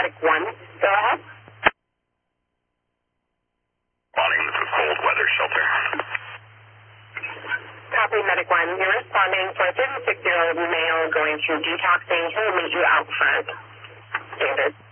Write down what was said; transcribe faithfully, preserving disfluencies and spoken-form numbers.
Medic one. Go ahead. Responding to cold weather shelter. Copy, Medic one. You're responding for a thirty-six-year-old male going through detoxing. He'll meet you out front. Standard.